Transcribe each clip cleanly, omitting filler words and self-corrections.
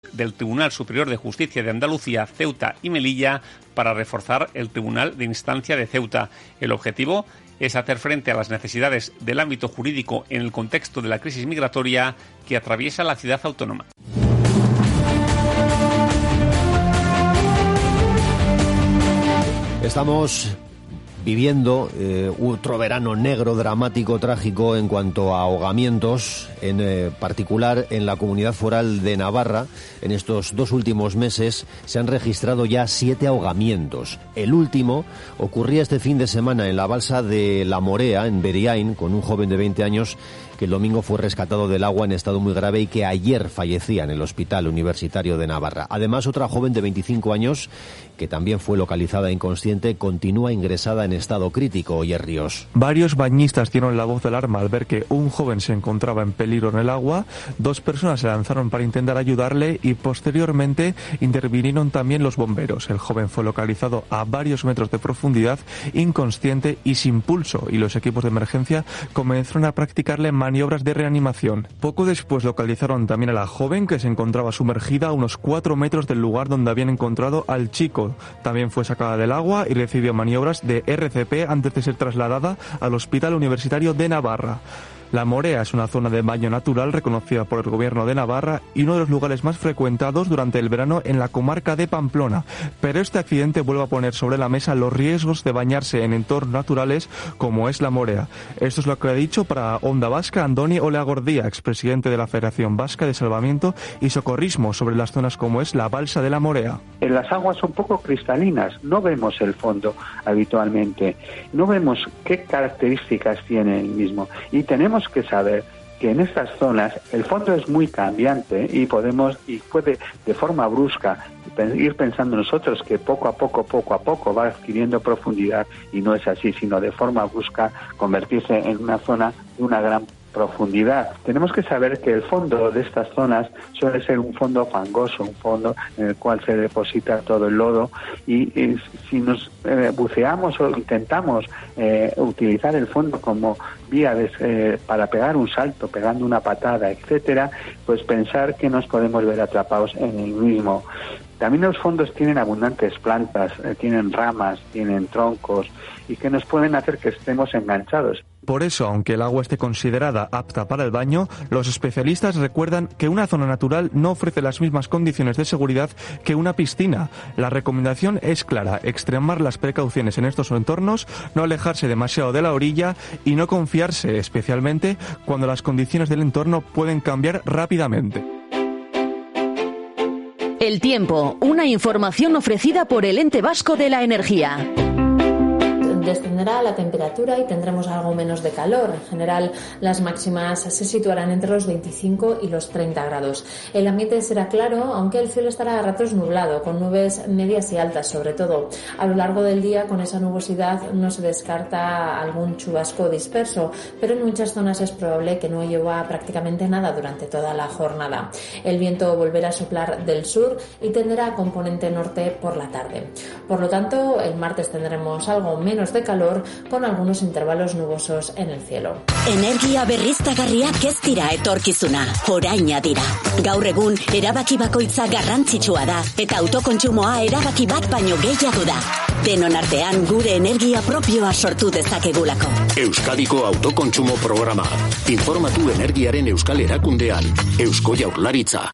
del Tribunal Superior de Justicia de Andalucía, Ceuta y Melilla para reforzar el Tribunal de Instancia de Ceuta. El objetivo es hacer frente a las necesidades del ámbito jurídico en el contexto de la crisis migratoria que atraviesa la ciudad autónoma. Estamos viviendo otro verano negro, dramático, trágico en cuanto a ahogamientos, en particular en la Comunidad Foral de Navarra. En estos 2 últimos meses se han registrado ya 7 ahogamientos. El último ocurría este fin de semana en la balsa de La Morea, en Beriain, con un joven de 20 años que el domingo fue rescatado del agua en estado muy grave y que ayer fallecía en el Hospital Universitario de Navarra. Además, otra joven de 25 años, que también fue localizada inconsciente, continúa ingresada en estado crítico. Oyer Ríos. Varios bañistas dieron la voz de alarma al ver que un joven se encontraba en peligro en el agua. 2 personas se lanzaron para intentar ayudarle y posteriormente intervinieron también los bomberos. El joven fue localizado a varios metros de profundidad, inconsciente y sin pulso, y los equipos de emergencia comenzaron a practicarle maniobras de reanimación. Poco después localizaron también a la joven, que se encontraba sumergida a unos 4 metros del lugar donde habían encontrado al chico. También fue sacada del agua y recibió maniobras de RCP antes de ser trasladada al Hospital Universitario de Navarra. La Morea es una zona de baño natural reconocida por el Gobierno de Navarra y uno de los lugares más frecuentados durante el verano en la comarca de Pamplona. Pero este accidente vuelve a poner sobre la mesa los riesgos de bañarse en entornos naturales como es la Morea. Esto es lo que ha dicho para Onda Vasca Andoni Oleagordía, expresidente de la Federación Vasca de Salvamiento y Socorrismo, sobre las zonas como es la balsa de la Morea. En las aguas son poco cristalinas, no vemos el fondo habitualmente, no vemos qué características tiene el mismo, y tenemos que saber que en estas zonas el fondo es muy cambiante y puede de forma brusca ir pensando nosotros que poco a poco va adquiriendo profundidad, y no es así, sino de forma brusca convertirse en una zona de una gran profundidad. Tenemos que saber que el fondo de estas zonas suele ser un fondo fangoso, un fondo en el cual se deposita todo el lodo, y si nos buceamos o intentamos utilizar el fondo como vía para pegar un salto, pegando una patada, etcétera, pues pensar que nos podemos ver atrapados en el mismo. También los fondos tienen abundantes plantas, tienen ramas, tienen troncos, y que nos pueden hacer que estemos enganchados. Por eso, aunque el agua esté considerada apta para el baño, los especialistas recuerdan que una zona natural no ofrece las mismas condiciones de seguridad que una piscina. La recomendación es clara: extremar las precauciones en estos entornos, no alejarse demasiado de la orilla y no confiarse, especialmente cuando las condiciones del entorno pueden cambiar rápidamente. El tiempo, una información ofrecida por el Ente Vasco de la Energía. Descenderá la temperatura y tendremos algo menos de calor. En general, las máximas se situarán entre los 25 y los 30 grados. El ambiente será claro, aunque el cielo estará a ratos nublado, con nubes medias y altas sobre todo. A lo largo del día, con esa nubosidad, no se descarta algún chubasco disperso, pero en muchas zonas es probable que no llueva prácticamente nada durante toda la jornada. El viento volverá a soplar del sur y tenderá a componente norte por la tarde. Por lo tanto, el martes tendremos algo menos de calor, con algunos intervalos nubosos en el cielo. Energia berriztagarriak ez dira etorkizuna, oraina dira. Gaur egun erabaki bakoitza garrantzitsua da eta autokontsumoa erabaki bat baino gehiago da. Denon artean gure energia propioa sortu dezakegulako. Euskadiko autokontsumo programa. Informatu energiaren euskal erakundean. Eusko Jaurlaritza.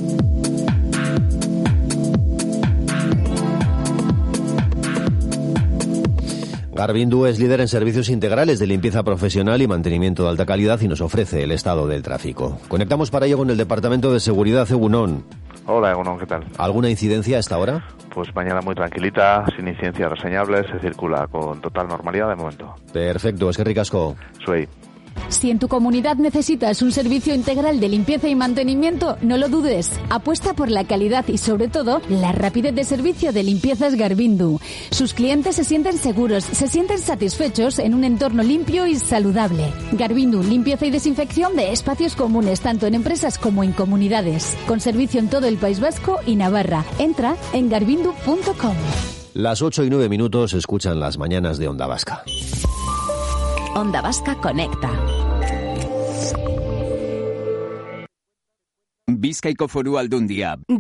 Garbindu es líder en servicios integrales de limpieza profesional y mantenimiento de alta calidad y nos ofrece el estado del tráfico. Conectamos para ello con el Departamento de Seguridad. Egunon. Hola, Egunon, ¿qué tal? ¿Alguna incidencia a esta hora? Pues mañana muy tranquilita, sin incidencias reseñables, se circula con total normalidad de momento. Perfecto, es que ricasco. Soy. Si en tu comunidad necesitas un servicio integral de limpieza y mantenimiento, no lo dudes. Apuesta por la calidad y, sobre todo, la rapidez de servicio de Limpiezas Garbindu. Sus clientes se sienten seguros, se sienten satisfechos en un entorno limpio y saludable. Garbindu, limpieza y desinfección de espacios comunes, tanto en empresas como en comunidades. Con servicio en todo el País Vasco y Navarra. Entra en garbindu.com. Las 8:09 escuchan las mañanas de Onda Vasca. Onda Vasca conecta. Bizkaiko Foru Aldundia.